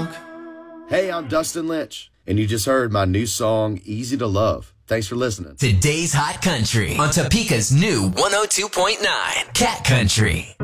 drunk. Hey, I'm Dustin Lynch, and you just heard my new song, Easy to Love. Thanks for listening. Today's Hot Country on Topeka's new 102.9 Cat Country.